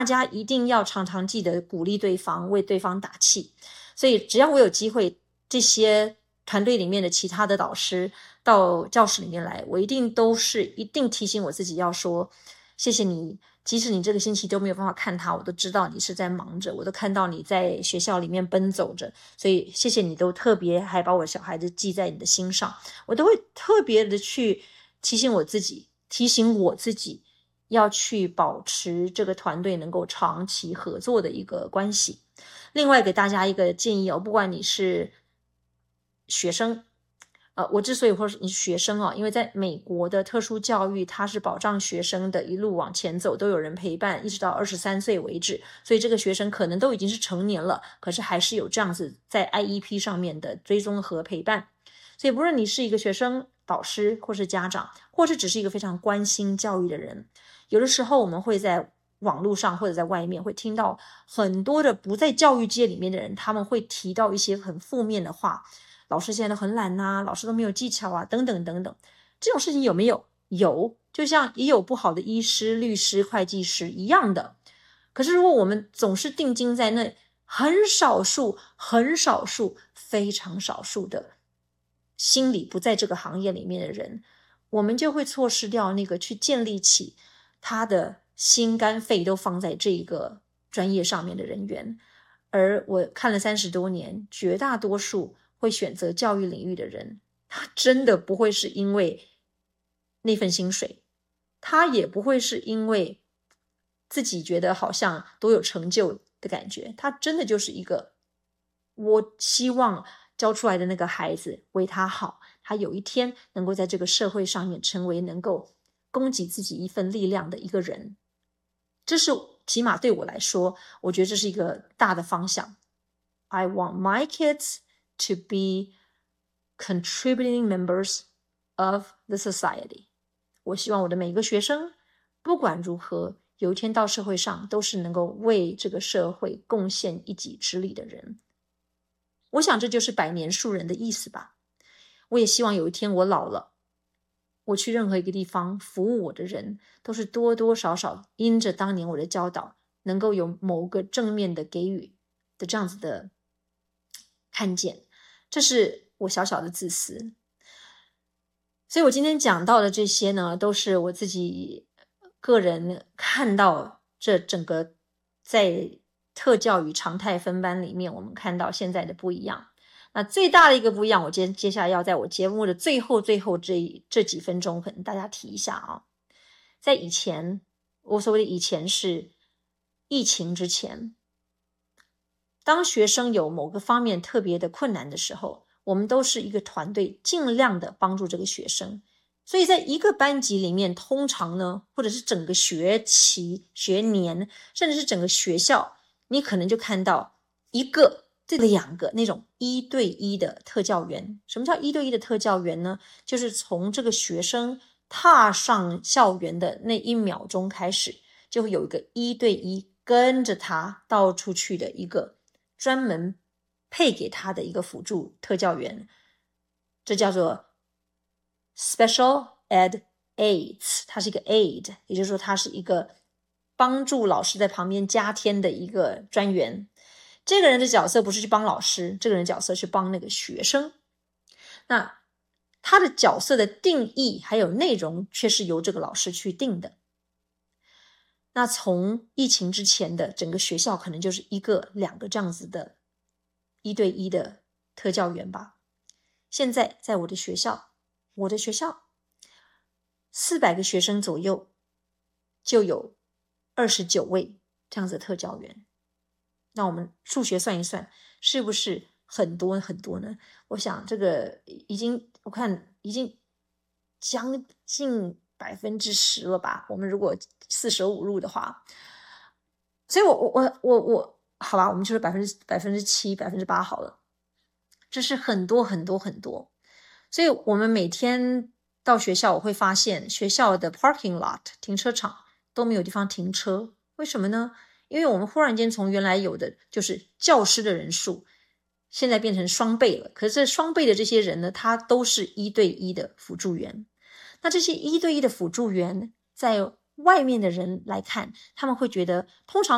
大家一定要常常记得鼓励对方，为对方打气。所以只要我有机会，这些团队里面的其他的导师到教室里面来，我一定提醒我自己要说，谢谢你，即使你这个星期都没有办法看他，我都知道你是在忙着，我都看到你在学校里面奔走着，所以谢谢你都特别还把我小孩子记在你的心上，我都会特别的去提醒我自己要去保持这个团队能够长期合作的一个关系。另外给大家一个建议不管你是学生，我之所以说你是学生因为在美国的特殊教育，它是保障学生的一路往前走，都有人陪伴，一直到23岁为止，所以这个学生可能都已经是成年了，可是还是有这样子在 IEP 上面的追踪和陪伴。所以不论你是一个学生、导师，或是家长，或是只是一个非常关心教育的人，有的时候我们会在网络上或者在外面会听到很多的不在教育界里面的人，他们会提到一些很负面的话，老师现在都很懒老师都没有技巧等等等等。这种事情有没有？有，就像也有不好的医师、律师、会计师一样的。可是如果我们总是定睛在那很少数、非常少数的心里不在这个行业里面的人，我们就会错失掉那个去建立起他的心肝肺都放在这个专业上面的人员。而我看了30多年，绝大多数会选择教育领域的人，他真的不会是因为那份薪水，他也不会是因为自己觉得好像多有成就的感觉，他真的就是一个我希望教出来的那个孩子为他好，他有一天能够在这个社会上面成为能够供给自己一份力量的一个人。这是起码对我来说，我觉得这是一个大的方向。 I want my kids to be contributing members of the society。 我希望我的每一个学生不管如何，有一天到社会上都是能够为这个社会贡献一己之力的人。我想这就是百年树人的意思吧。我也希望有一天我老了，我去任何一个地方服务我的人，都是多多少少因着当年我的教导，能够有某个正面的给予的这样子的看见。这是我小小的自私。所以我今天讲到的这些呢，都是我自己个人看到这整个在特教与常态分班里面，我们看到现在的不一样。那最大的一个不一样，我接下来要在我节目的最后这几分钟可能大家提一下在以前，我所谓的以前是疫情之前，当学生有某个方面特别的困难的时候，我们都是一个团队，尽量的帮助这个学生。所以在一个班级里面，通常呢，或者是整个学期、学年，甚至是整个学校，你可能就看到一个这2个那种1对1的特教员。什么叫1对1的特教员呢？就是从这个学生踏上校园的那1秒钟开始，就会有一个1对1跟着他到处去的一个专门配给他的一个辅助特教员。这叫做 Special Ed Aids， 它是一个 aid， 也就是说它是一个帮助老师在旁边加添的一个专员。这个人的角色不是去帮老师，这个人的角色是帮那个学生。那他的角色的定义还有内容却是由这个老师去定的。那从疫情之前的整个学校可能就是1个2个这样子的1对1的特教员吧。现在在我的学校400个学生左右，就有29位这样子的特教员。那我们数学算一算，是不是很多很多呢？我想这个我看已经将近10%了吧，我们如果4舍5入的话。所以我好吧，我们就是7%、8%好了。这是很多很多很多。所以我们每天到学校，我会发现学校的 parking lot 停车场都没有地方停车。为什么呢？因为我们忽然间从原来有的就是教师的人数，现在变成双倍了。可是这双倍的这些人呢，他都是1对1的辅助员。那这些1对1的辅助员，在外面的人来看，他们会觉得通常